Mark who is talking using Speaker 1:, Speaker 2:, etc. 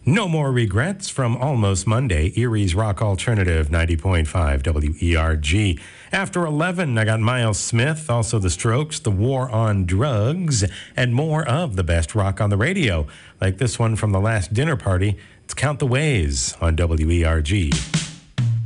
Speaker 1: No More Regrets from Almost Monday, Erie's Rock Alternative, 90.5 WERG. After 11, I got Miles Smith, also The Strokes, The War on Drugs, and more of the best rock on the radio. Like this one from the last dinner party, it's Count the Ways on WERG.